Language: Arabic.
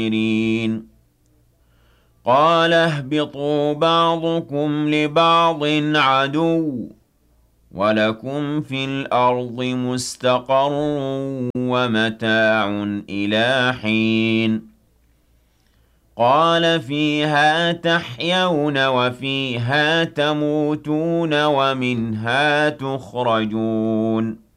قَالَ اهْبِطُوا بَعْضُكُمْ لِبَعْضٍ عَدُوٌّ ۖ وَلَكُمْ فِي الْأَرْضِ مُسْتَقَرٌّ وَمَتَاعٌ إِلَىٰ حِينٍ قَالَ فِيهَا تَحْيَوْنَ وَفِيهَا تَمُوتُونَ وَمِنْهَا تُخْرَجُونَ